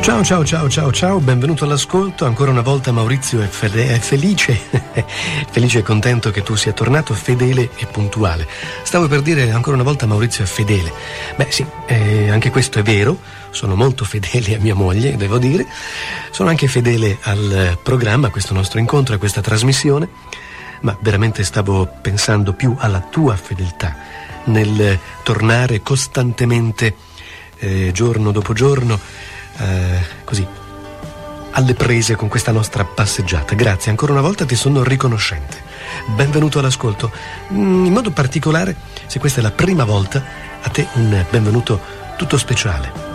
Ciao, benvenuto all'ascolto. Ancora una volta Maurizio è felice felice e contento che tu sia tornato fedele e puntuale. Stavo per dire ancora una volta Maurizio è fedele. Beh sì, anche questo è vero, sono molto fedele a mia moglie, devo dire. Sono anche fedele al programma, a questo nostro incontro, a questa trasmissione, ma veramente stavo pensando più alla tua fedeltà nel tornare costantemente giorno dopo giorno così alle prese con questa nostra passeggiata. Grazie, ancora una volta ti sono riconoscente. Benvenuto all'ascolto. In modo particolare, se questa è la prima volta, a te un benvenuto tutto speciale.